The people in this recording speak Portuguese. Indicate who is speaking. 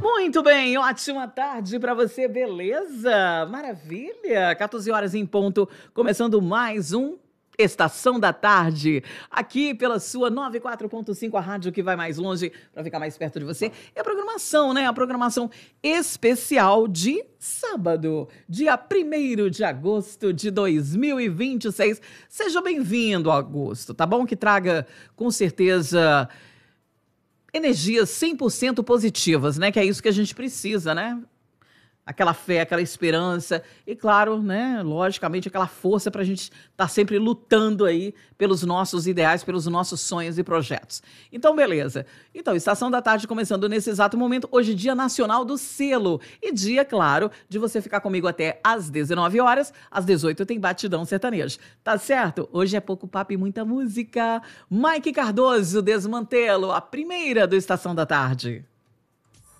Speaker 1: Muito bem, ótima tarde para você, beleza? Maravilha! 14 horas em ponto, começando mais um Estação da Tarde, aqui pela sua 94.5, a rádio que vai mais longe para ficar mais perto de você. E a programação, né? A programação especial de sábado, dia 1º de agosto de 2026. Seja bem-vindo, Augusto, tá bom? Que traga, com certeza, energias 100% positivas, né? Que é isso que a gente precisa, né? Aquela fé, aquela esperança e, claro, né, logicamente, aquela força para a gente estar sempre lutando aí pelos nossos ideais, pelos nossos sonhos e projetos. Então, beleza. Então, Estação da Tarde começando nesse exato momento. Hoje, Dia Nacional do Selo. E dia, claro, de você ficar comigo até às 19 horas. Às 18 tem Batidão Sertanejo. Tá certo? Hoje é pouco papo e muita música. Mike Cardoso, Desmantelo, a primeira do Estação da Tarde.